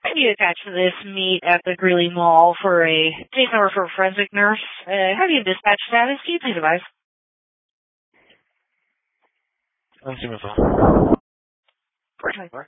You attached to this meet at the Greeley Mall for a case number for a forensic nurse. How do you dispatch status? Can you please advise? Let's see my phone. 424.